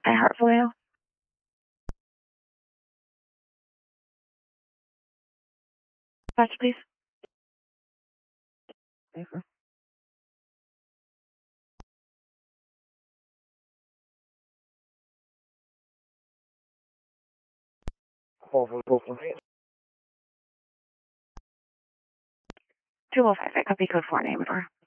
iHeartRadio. Patch, please. Thank you. Hold on, hold on. 205, I copy code 4 name or